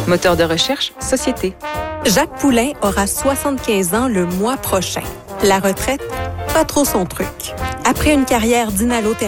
Moteur de recherche, société. Jacques Poulain aura 75 ans le mois prochain. La retraite, pas trop son truc. Après une carrière d'inhalothérapeute,